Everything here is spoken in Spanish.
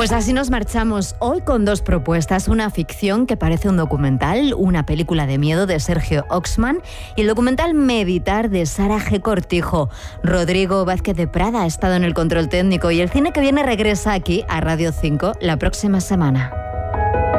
Pues así nos marchamos hoy con dos propuestas, una ficción que parece un documental, una película de miedo de Sergio Oxman y el documental Meditar de Sara G. Cortijo. Rodrigo Vázquez de Prada ha estado en el control técnico y el cine que viene regresa aquí a Radio 5 la próxima semana.